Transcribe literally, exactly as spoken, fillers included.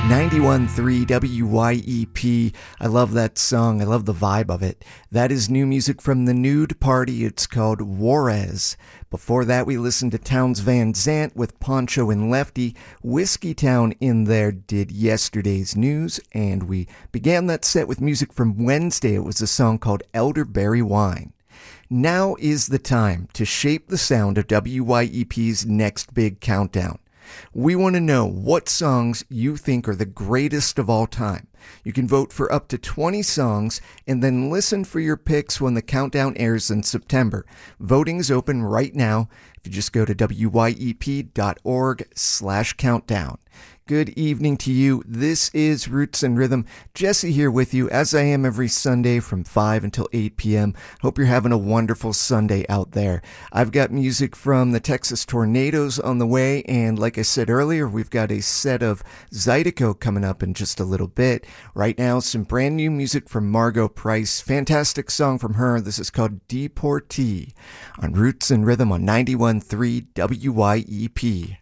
ninety-one point three W Y E P. I love that song. I love the vibe of it. That is new music from the Nude Party. It's called Juarez. Before that, we listened to Townes Van Zandt with Poncho and Lefty. Whiskey Town in there did Yesterday's News, and we began that set with music from Wednesday. It was a song called Elderberry Wine. Now is the time to shape the sound of W Y E P's next big countdown. We want to know what songs you think are the greatest of all time. You can vote for up to twenty songs and then listen for your picks when the countdown airs in September. Voting is open right now if you just go to W Y E P dot org slash countdown. Good evening to you. This is Roots and Rhythm. Jesse here with you, as I am every Sunday from five until eight p.m. Hope you're having a wonderful Sunday out there. I've got music from the Texas Tornadoes on the way, and like I said earlier, we've got a set of Zydeco coming up in just a little bit. Right now, some brand new music from Margo Price. Fantastic song from her. This is called Deportee on Roots and Rhythm on ninety-one point three W Y E P.